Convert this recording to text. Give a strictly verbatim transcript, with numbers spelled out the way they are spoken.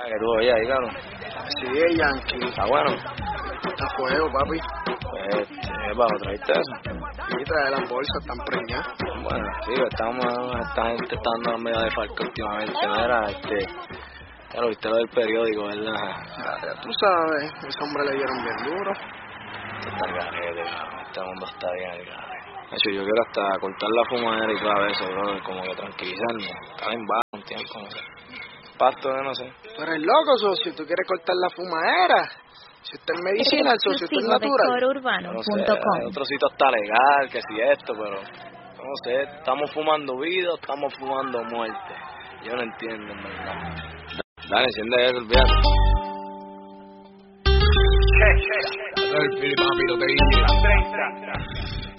que tú oías ahí, cabrón. Sí, es Yankee. Está bueno. Está a fuego, papi. Pues, ¿qué pasó? ¿Trajiste eso? Sí, trae las bolsas, están preñadas. Bueno, sí, estamos, esta gente está dando la media de falco últimamente, ¿no? Era, este, ya lo viste lo del periódico, ¿verdad? Ya, ya tú sabes, ese hombre le dieron bien duro. Esto está al garete, cabrón. Este mundo está bien al garete. De hecho, yo quiero hasta cortar la fumadera y todo eso, bro, como que tranquilizarme. Estar en bajo un tiempo, no sé. Pasto de no sé. Tú eres loco, socio, tú quieres cortar la fumadera. Si usted es medicina, el socio, usted es natural. No sé, en otro sitio está legal, que si esto, pero no sé, estamos fumando vida o estamos fumando muerte. Yo no entiendo, en verdad. Dale, enciende eso, olvídate. El Fili, papi, lo que dice.